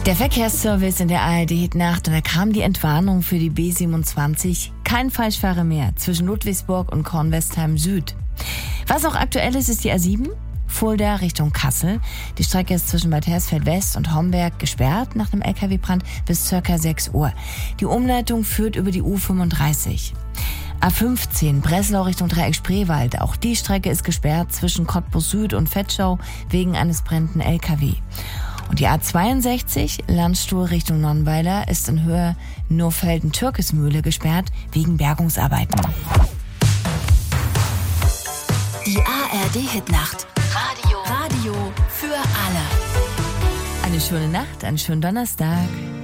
Der Verkehrsservice in der ARD-Nacht, und da kam die Entwarnung für die B27. Kein Falschfahrer mehr zwischen Ludwigsburg und Kornwestheim Süd. Was auch aktuell ist, ist die A7. Fulda Richtung Kassel. Die Strecke ist zwischen Bad Hersfeld West und Homberg gesperrt nach einem LKW-Brand bis ca. 6 Uhr. Die Umleitung führt über die U35. A15 Breslau Richtung Dreieck Spreewald. Auch die Strecke ist gesperrt zwischen Cottbus Süd und Vetschau wegen eines brennenden LKW. Und die A62 Landstuhl Richtung Nonnweiler ist in Höhe Nofelden-Türkesmühle gesperrt wegen Bergungsarbeiten. Die ARD-Hitnacht. Radio für alle. Eine schöne Nacht, einen schönen Donnerstag.